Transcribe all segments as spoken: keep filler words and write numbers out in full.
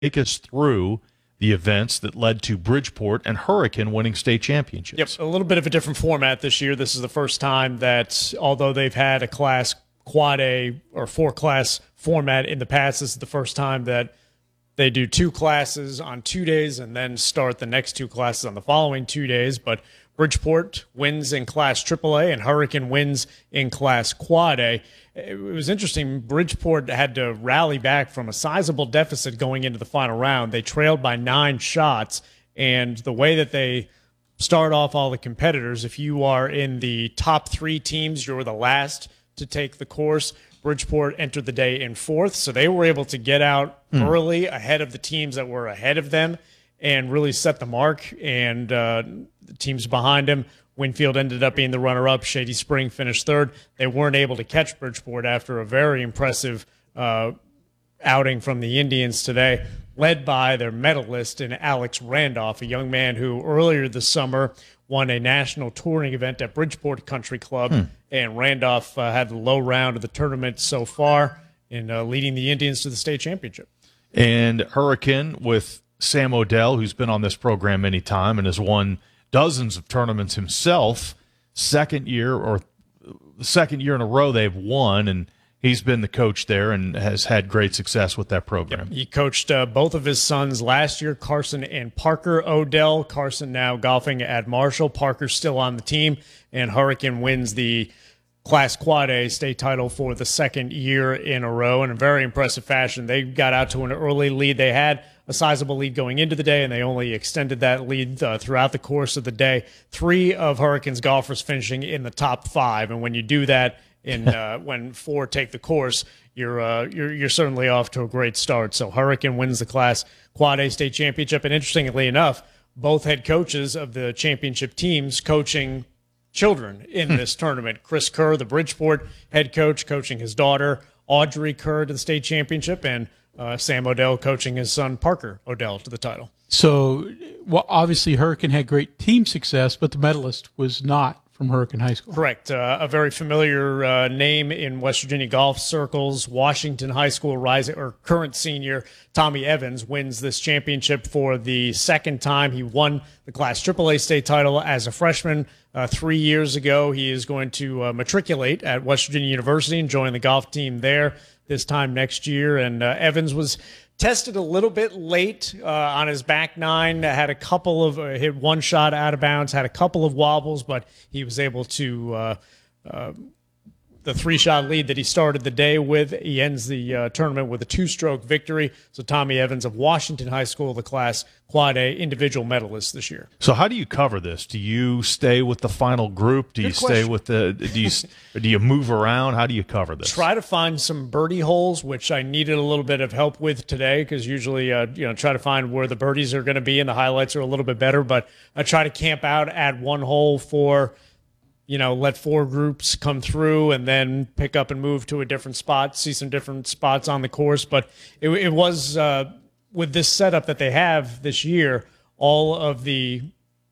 take us through the events that led to Bridgeport and Hurricane winning state championships. Yep, a little bit of a different format this year. This is the first time that, although they've had a class quad A or four class format in the past, this is the first time that they do two classes on two days and then start the next two classes on the following two days. But Bridgeport wins in Class triple A and Hurricane wins in Class Quad A. It was interesting. Bridgeport had to rally back from a sizable deficit going into the final round. They trailed by nine shots, and the way that they start off all the competitors, if you are in the top three teams, you're the last to take the course. Bridgeport entered the day in fourth, so they were able to get out mm. early ahead of the teams that were ahead of them and really set the mark. And uh, the teams behind him, Winfield ended up being the runner-up. Shady Spring finished third. They weren't able to catch Bridgeport after a very impressive uh, outing from the Indians today, led by their medalist in Alex Randolph, a young man who earlier this summer won a national touring event at Bridgeport Country Club. Hmm. And Randolph uh, had the low round of the tournament so far in uh, leading the Indians to the state championship. And Hurricane with Sam Odell, who's been on this program many times and has won dozens of tournaments himself. Second year or second year in a row they've won, and he's been the coach there and has had great success with that program. Yep. He coached uh, both of his sons last year, Carson and Parker Odell. Carson now golfing at Marshall. Parker's still on the team, and Hurricane wins the Class Quad A state title for the second year in a row in a very impressive fashion. They got out to an early lead. They had a sizable lead going into the day, and they only extended that lead uh, throughout the course of the day. Three of Hurricane's golfers finishing in the top five, and when you do that, in uh, when four take the course, you're uh, you're you're certainly off to a great start. So Hurricane wins the Class Quad A state championship, and interestingly enough, both head coaches of the championship teams coaching children in this tournament. Chris Kerr, the Bridgeport head coach, coaching his daughter Audrey Kerr to the state championship, and uh, Sam Odell coaching his son Parker Odell to the title. So, well, obviously Hurricane had great team success, but the medalist was not from Hurricane High School. Correct. Uh, a very familiar uh, name in West Virginia golf circles. Washington High School rising or current senior Tommy Evans wins this championship for the second time. He won the Class triple A state title as a freshman uh, three years ago. He is going to uh, matriculate at West Virginia University and join the golf team there this time next year. And uh, Evans was tested a little bit late uh, on his back nine, had a couple of, uh, hit one shot out of bounds, had a couple of wobbles, but he was able to, uh, uh, the three-shot lead that he started the day with, he ends the uh, tournament with a two-stroke victory. So Tommy Evans of Washington High School, the Class Quad A individual medalist this year. So how do you cover this? Do you stay with the final group? Do Good you question. stay with the, do you, do you move around? How do you cover this? Try to find some birdie holes, which I needed a little bit of help with today, because usually, uh, you know, try to find where the birdies are going to be and the highlights are a little bit better. But I try to camp out at one hole for, you know, let four groups come through and then pick up and move to a different spot, see some different spots on the course. But it, it was, uh, with this setup that they have this year, all of the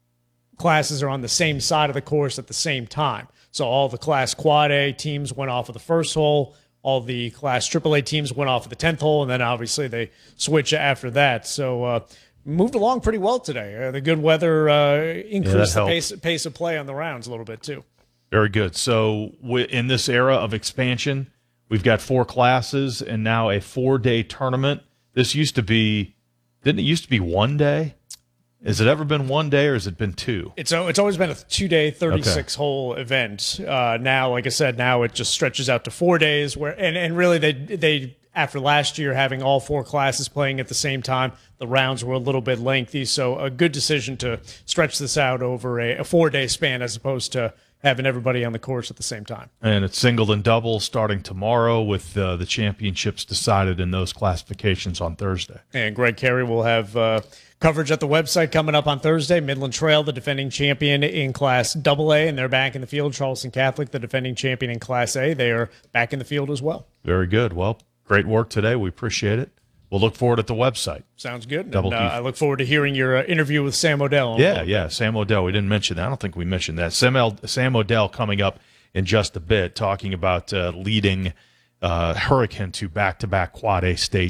classes are on the same side of the course at the same time. So all the Class Quad A teams went off of the first hole, all the Class triple A teams went off of the tenth hole, and then obviously they switch after that. So uh, moved along pretty well today. Uh, the good weather uh, increased yeah, the pace, pace of play on the rounds a little bit too. Very good. So w- in this era of expansion, we've got four classes and now a four-day tournament. This used to be, didn't it used to be one day? Has it ever been one day or has it been two? It's it's always been a two-day, thirty-six hole okay. event. Uh, now, like I said, now it just stretches out to four days. Where and, and really they they after last year having all four classes playing at the same time, the rounds were a little bit lengthy. So a good decision to stretch this out over a, a four-day span as opposed to having everybody on the course at the same time. And it's single and double starting tomorrow with uh, the championships decided in those classifications on Thursday. And Greg Carey will have uh, coverage at the website coming up on Thursday. Midland Trail, the defending champion in Class double A, and they're back in the field. Charleston Catholic, the defending champion in Class A, they are back in the field as well. Very good. Well, great work today. We appreciate it. We'll look forward at the website. Sounds good. Double and, uh, I look forward to hearing your uh, interview with Sam Odell. Yeah, yeah, Sam Odell. We didn't mention that. I don't think we mentioned that. Sam, El- Sam Odell coming up in just a bit, talking about uh, leading uh, Hurricane to back-to-back Quad A state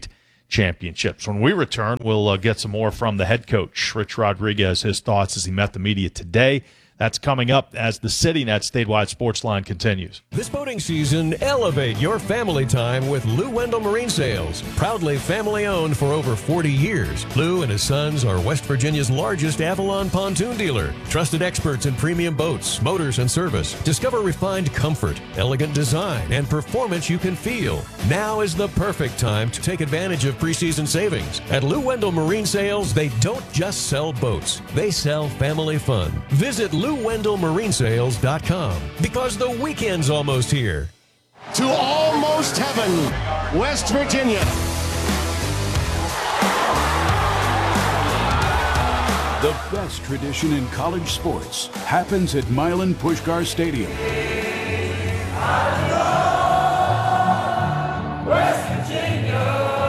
championships. When we return, we'll uh, get some more from the head coach, Rich Rodriguez, his thoughts as he met the media today. That's coming up as the CityNet Statewide Sports Line continues. This boating season, elevate your family time with Lou Wendell Marine Sales. Proudly family-owned for over forty years, Lou and his sons are West Virginia's largest Avalon pontoon dealer. Trusted experts in premium boats, motors, and service. Discover refined comfort, elegant design, and performance you can feel. Now is the perfect time to take advantage of preseason savings. At Lou Wendell Marine Sales, they don't just sell boats. They sell family fun. Visit Lou Wendell Marine Sales dot com because the weekend's almost here. To almost heaven, West Virginia. The best tradition in college sports happens at Milan Puskar Stadium. West Virginia.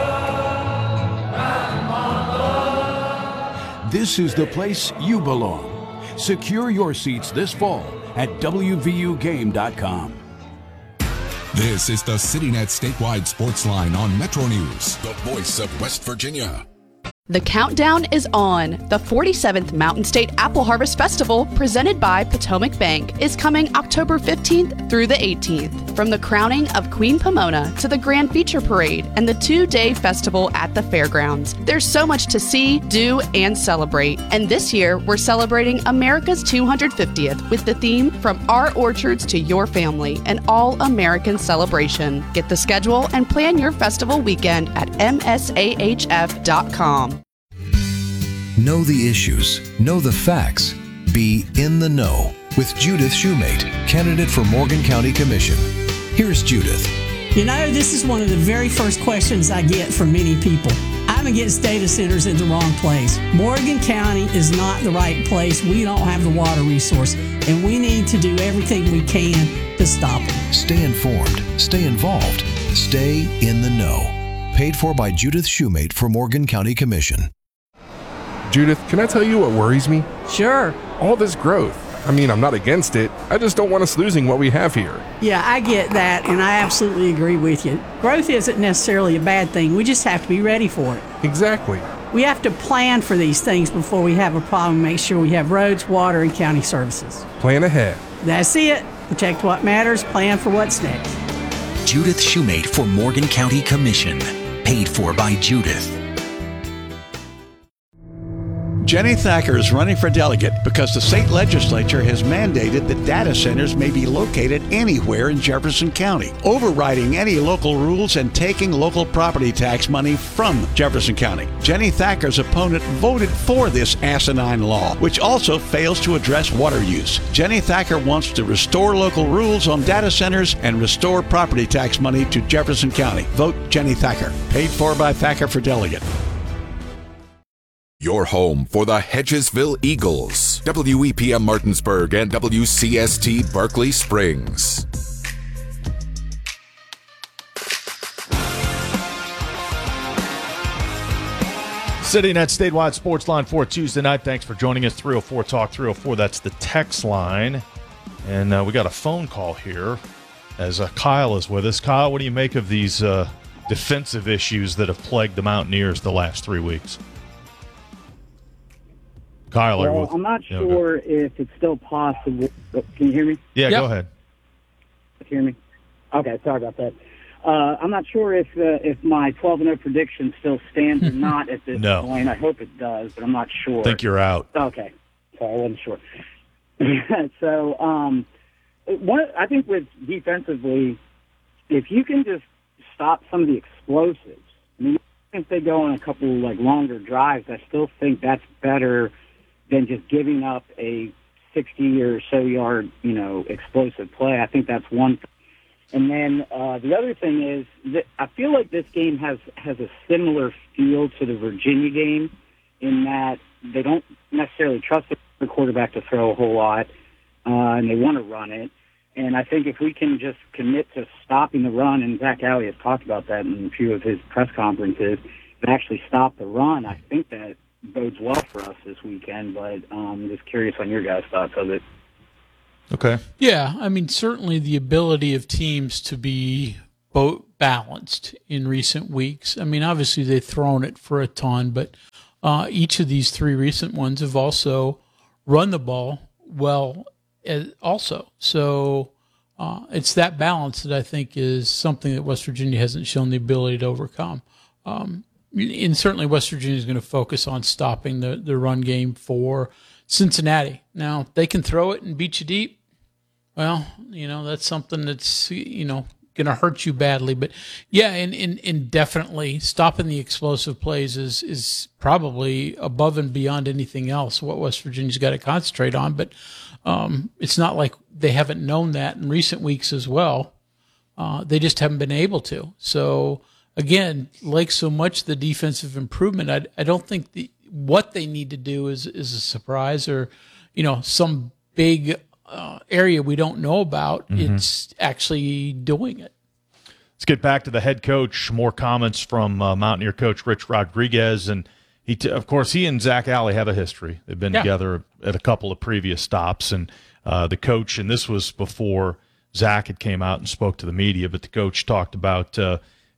This is the place you belong. Secure your seats this fall at W V U game dot com. This is the CityNet Statewide Sports Line on Metro News, the voice of West Virginia. The countdown is on. The forty-seventh Mountain State Apple Harvest Festival, presented by Potomac Bank, is coming October fifteenth through the eighteenth. From the crowning of Queen Pomona to the Grand Feature Parade and the two-day festival at the fairgrounds, there's so much to see, do, and celebrate. And this year, we're celebrating America's two hundred fiftieth with the theme From Our Orchards to Your Family, an all-American celebration. Get the schedule and plan your festival weekend at M S A H F dot com. Know the issues, know the facts, be in the know with Judith Shoemate, candidate for Morgan County Commission. Here's Judith. You know, this is one of the very first questions I get from many people. I'm against data centers in the wrong place. Morgan County is not the right place. We don't have the water resource, and we need to do everything we can to stop them. Stay informed, stay involved, stay in the know. Paid for by Judith Shoemate for Morgan County Commission. Judith, can I tell you what worries me? Sure. All this growth. I mean, I'm not against it. I just don't want us losing what we have here. Yeah, I get that, and I absolutely agree with you. Growth isn't necessarily a bad thing. We just have to be ready for it. Exactly. We have to plan for these things before we have a problem, make sure we have roads, water, and county services. Plan ahead. That's it. Protect what matters, plan for what's next. Judith Shoemate for Morgan County Commission. Paid for by Judith. Jenny Thacker is running for delegate because the state legislature has mandated that data centers may be located anywhere in Jefferson County, overriding any local rules and taking local property tax money from Jefferson County. Jenny Thacker's opponent voted for this asinine law, which also fails to address water use. Jenny Thacker wants to restore local rules on data centers and restore property tax money to Jefferson County. Vote Jenny Thacker. Paid for by Thacker for delegate. Your home for the Hedgesville Eagles, W E P M Martinsburg and W C S T Berkeley Springs. CityNet Statewide Sports Line for Tuesday night. Thanks for joining us. three oh four talk three oh four. That's the text line. And uh, we got a phone call here as uh, Kyle is with us. Kyle, what do you make of these uh, defensive issues that have plagued the Mountaineers the last three weeks? Kyle, well, with, I'm not yeah, sure if it's still possible. Can you hear me? Yeah, yep. Go ahead. Can you hear me? Okay, sorry about that. Uh, I'm not sure if uh, if my twelve and oh prediction still stands or not at this no. point. I hope it does, but I'm not sure. I think you're out. Okay, so I wasn't sure. so, um, one, I think with defensively, if you can just stop some of the explosives, I mean, if they go on a couple like longer drives, I still think that's better than just giving up a sixty or so yard, you know, explosive play. I think that's one thing. And then uh, the other thing is that I feel like this game has, has a similar feel to the Virginia game in that they don't necessarily trust the quarterback to throw a whole lot, uh, and they want to run it. And I think if we can just commit to stopping the run, and Zach Alley has talked about that in a few of his press conferences, and actually stop the run, I think that bodes well for us this weekend, but um, just curious on your guys' thoughts of it. Okay. Yeah, I mean, certainly the ability of teams to be bo- balanced in recent weeks. I mean, obviously they've thrown it for a ton, but uh, each of these three recent ones have also run the ball well as also. So uh, it's that balance that I think is something that West Virginia hasn't shown the ability to overcome. Um, and certainly West Virginia is going to focus on stopping the, the run game for Cincinnati. Now, they can throw it and beat you deep. Well, you know, that's something that's, you know, going to hurt you badly. But, yeah, and, and, and definitely stopping the explosive plays is, is probably above and beyond anything else what West Virginia's got to concentrate on. But um, it's not like they haven't known that in recent weeks as well. Uh, they just haven't been able to. So, again, like so much the defensive improvement, I, I don't think the what they need to do is, is a surprise or, you know, some big uh, area we don't know about. Mm-hmm. It's actually doing it. Let's get back to the head coach. More comments from uh, Mountaineer coach Rich Rodriguez. And, he, t- of course, he and Zach Alley have a history. They've been yeah. together at a couple of previous stops. And uh, the coach, and this was before Zach had came out and spoke to the media, but the coach talked about uh,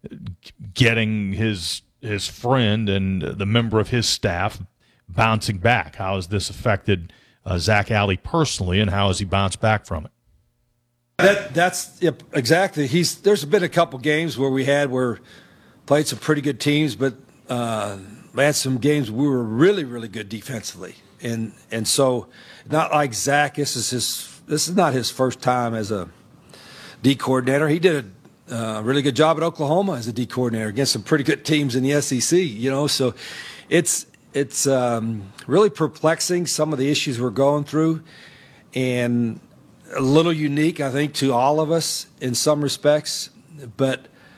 getting his his friend and the member of his staff bouncing back. How has this affected uh, Zach Alley personally, and how has he bounced back from it? That that's yep, exactly. He's there's been a couple games where we had where played some pretty good teams, but uh, we had some games we were really really good defensively, and and so not like Zach. This is his. This is not his first time as a D coordinator. He did a Uh, really good job at Oklahoma as a D coordinator against some pretty good teams in the S E C, you know, so it's it's um, really perplexing, some of the issues we're going through, and a little unique, I think, to all of us in some respects, but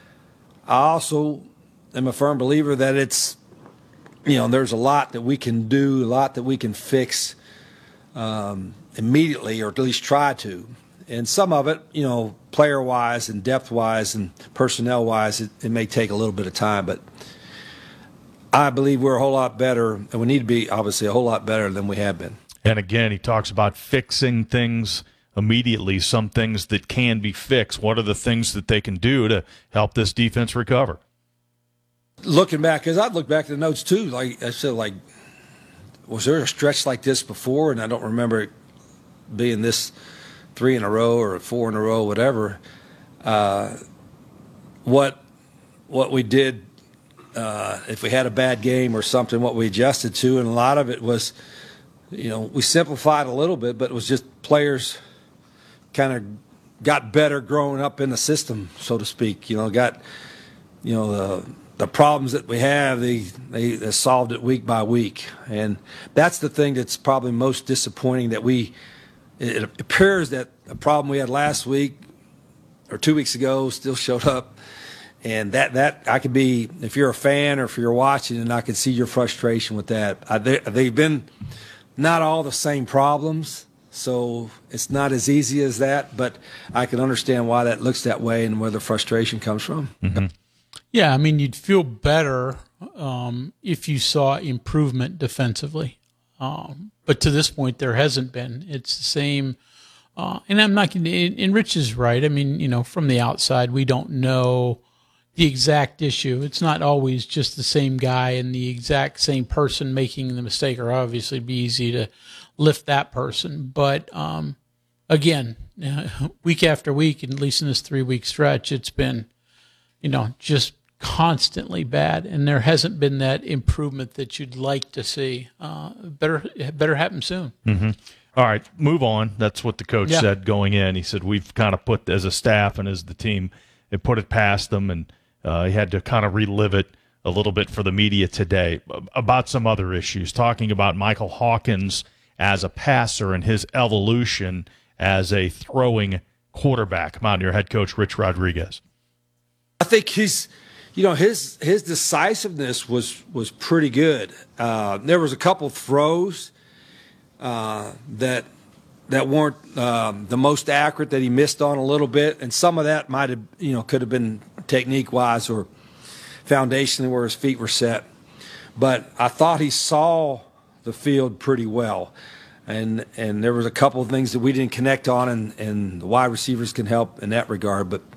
I also am a firm believer that it's, you know, there's a lot that we can do, a lot that we can fix um, immediately, or at least try to. And some of it, you know, player-wise and depth-wise and personnel-wise, it, it may take a little bit of time. But I believe we're a whole lot better, and we need to be, obviously, a whole lot better than we have been. And, again, he talks about fixing things immediately, some things that can be fixed. What are the things that they can do to help this defense recover? Looking back, because I'd look back at the notes, too. Like I said, like, was there a stretch like this before? And I don't remember it being this – three in a row or four in a row, whatever. Uh, what what we did, uh, if we had a bad game or something, what we adjusted to, and a lot of it was, you know, we simplified a little bit, but it was just players kind of got better growing up in the system, so to speak. You know, got, you know, the the problems that we have, they, they, they solved it week by week. And that's the thing that's probably most disappointing, that we – it appears that a problem we had last week or two weeks ago still showed up, and that, that I could be, if you're a fan or if you're watching, and I could see your frustration with that. I, they, they've been not all the same problems, so it's not as easy as that, but I can understand why that looks that way and where the frustration comes from. Mm-hmm. Yeah, I mean, you'd feel better um, if you saw improvement defensively. Um, but to this point, there hasn't been. It's the same. Uh, and I'm not going to, and Rich is right. I mean, you know, from the outside, we don't know the exact issue. It's not always just the same guy and the exact same person making the mistake, or obviously it'd be easy to lift that person. But um, again, week after week, at least in this three week stretch, it's been, you know, just constantly bad, and there hasn't been that improvement that you'd like to see. Uh, better, better happen soon. Mm-hmm. All right, move on. That's what the coach yeah. said going in. He said we've kind of put, as a staff and as the team, it put it past them, and uh, he had to kind of relive it a little bit for the media today about some other issues, talking about Michael Hawkins as a passer and his evolution as a throwing quarterback. Mountaineer head coach Rich Rodriguez. I think he's. You know, his his decisiveness was was pretty good. Uh, there was a couple throws uh, that that weren't um, the most accurate, that he missed on a little bit, and some of that might have, you know, could have been technique wise or foundationally where his feet were set. But I thought he saw the field pretty well, and and there was a couple of things that we didn't connect on, and, and the wide receivers can help in that regard. But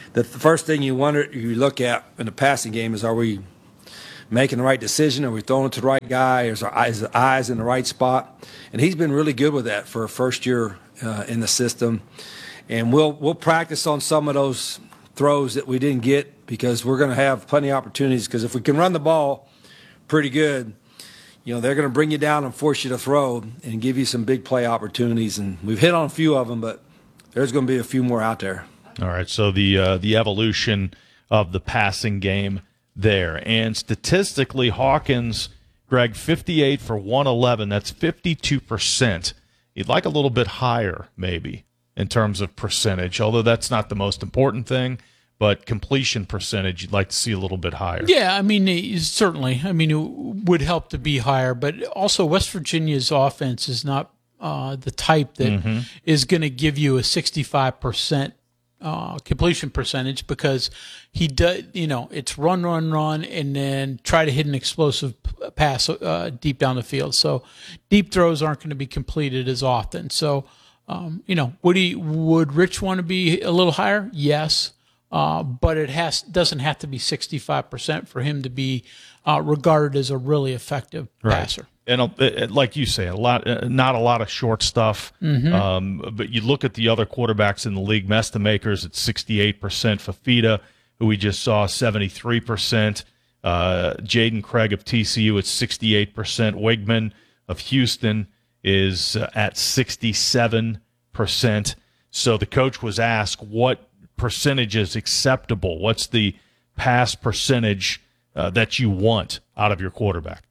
the first thing you wonder, you look at in the passing game is, are we making the right decision? Are we throwing it to the right guy? Is our eyes, eyes in the right spot? And he's been really good with that for a first year uh, in the system. And we'll we'll practice on some of those throws that we didn't get, because we're going to have plenty of opportunities. Because if we can run the ball pretty good, you know, they're going to bring you down and force you to throw and give you some big play opportunities. And we've hit on a few of them, but there's going to be a few more out there. All right, so the uh, the evolution of the passing game there. And statistically, Hawkins, Greg, fifty-eight for one eleven. That's fifty-two percent. You'd like a little bit higher, maybe, in terms of percentage, although that's not the most important thing. But completion percentage, you'd like to see a little bit higher. Yeah, I mean, certainly. I mean, it would help to be higher. But also, West Virginia's offense is not uh, the type that Mm-hmm. is going to give you a sixty-five percent uh, completion percentage, because he does, you know, it's run, run, run, and then try to hit an explosive pass uh, deep down the field. So deep throws aren't going to be completed as often. So, um, you know, would he, would Rich want to be a little higher? Yes. Uh, but it has doesn't have to be sixty-five percent for him to be uh, regarded as a really effective Right. passer. And uh, it- like you say, a lot, uh, not a lot of short stuff. Mhm. Um, but you look at the other quarterbacks in the league. Mestamakers at sixty-eight percent. Fafita, who we just saw, seventy-three percent. Uh, Jaden Craig of T C U at sixty-eight percent. Wigman of Houston is uh, at sixty-seven percent. So the coach was asked, what percentage is acceptable? What's the pass percentage uh, that you want out of your quarterback?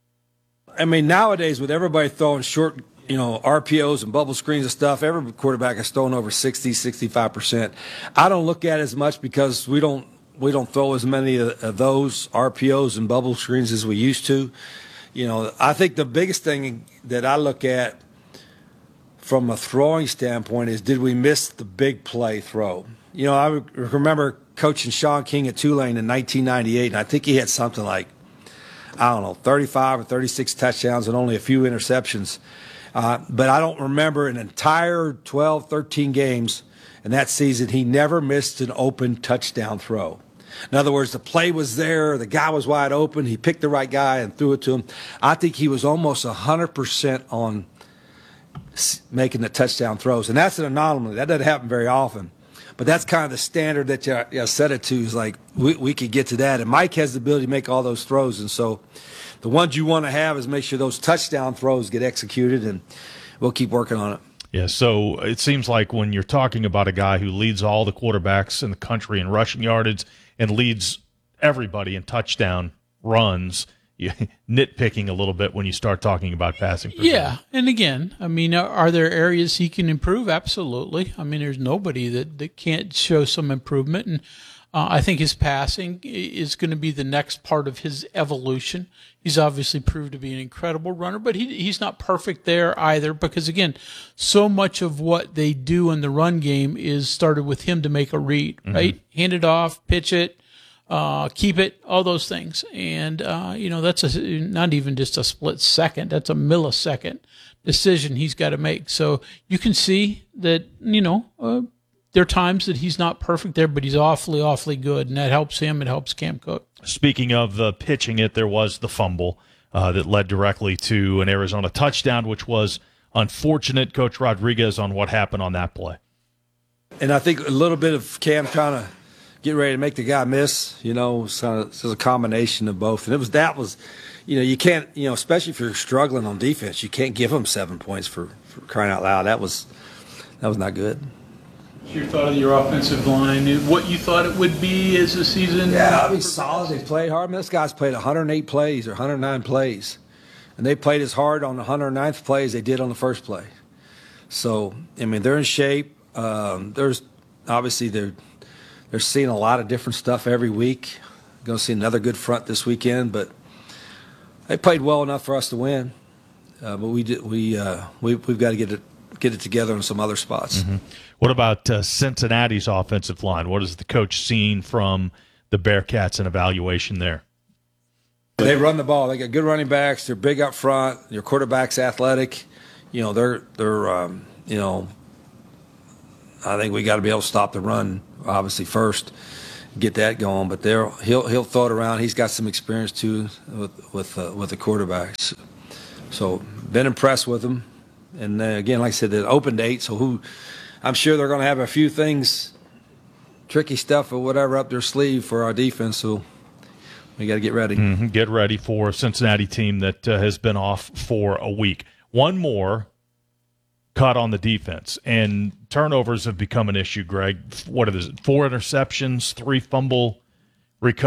I mean, nowadays with everybody throwing short, you know, R P Os and bubble screens and stuff, every quarterback is throwing over sixty, sixty-five percent. I don't look at it as much, because we don't we don't throw as many of, of those R P Os and bubble screens as we used to. You know, I think the biggest thing that I look at from a throwing standpoint is, did we miss the big play throw? You know, I remember coaching Sean King at Tulane in nineteen ninety-eight, and I think he had something like, I don't know, thirty-five or thirty-six touchdowns and only a few interceptions. Uh, but I don't remember an entire twelve, thirteen games in that season, he never missed an open touchdown throw. In other words, the play was there, the guy was wide open, he picked the right guy and threw it to him. I think he was almost one hundred percent on making the touchdown throws. And that's an anomaly. That doesn't happen very often. But that's kind of the standard that you, you set it to, is like we, we could get to that. And Mike has the ability to make all those throws. And so the ones you want to have is make sure those touchdown throws get executed, and we'll keep working on it. Yeah, so it seems like when you're talking about a guy who leads all the quarterbacks in the country in rushing yardage and leads everybody in touchdown runs, you nitpicking a little bit when you start talking about passing percentage. Yeah, and again, I mean, are, are there areas he can improve? Absolutely. I mean, there's nobody that, that can't show some improvement, and uh, I think his passing is going to be the next part of his evolution. He's obviously proved to be an incredible runner, but he he's not perfect there either, because, again, so much of what they do in the run game is started with him to make a read, Mm-hmm. right? Hand it off, pitch it, uh, keep it, all those things. And, uh, you know, that's a, not even just a split second. That's a millisecond decision he's got to make. So you can see that, you know, uh, there are times that he's not perfect there, but he's awfully, awfully good. And that helps him. It helps Cam Cook. Speaking of uh, pitching it, there was the fumble uh, that led directly to an Arizona touchdown, which was unfortunate. Coach Rodriguez on what happened on that play. And I think a little bit of Cam trying to get ready to make the guy miss, you know, it's kind of, it's a combination of both. And it was, that was, you know, you can't, you know, especially if you're struggling on defense, you can't give them seven points for, for crying out loud. That was, that was not good. Your thought of your offensive line, what you thought it would be as the season? Yeah, I mean, solid. They played hard. I mean, this guy's played one hundred eight plays or one hundred nine plays. And they played as hard on the one hundred ninth play as they did on the first play. So, I mean, they're in shape. Um, there's obviously they're they're seeing a lot of different stuff every week. Going to see another good front this weekend, but they played well enough for us to win. Uh, but we did we uh, we we've got to get it get it together in some other spots. Mm-hmm. What about uh, Cincinnati's offensive line? What has the coach seen from the Bearcats in evaluation there? They run the ball. They got good running backs. They're big up front. Your quarterback's athletic. You know, they're they're um, you know, I think we got to be able to stop the run, obviously first, get that going. But there, he'll he'll throw it around. He's got some experience too with with uh, with the quarterbacks. So been impressed with him. And uh, again, like I said, the open date. So who, I'm sure they're going to have a few things, tricky stuff or whatever up their sleeve for our defense. So we got to get ready. Mm-hmm. Get ready for a Cincinnati team that uh, has been off for a week. One more caught on the defense, and turnovers have become an issue, Greg. What is it? Four interceptions, three fumble recoveries.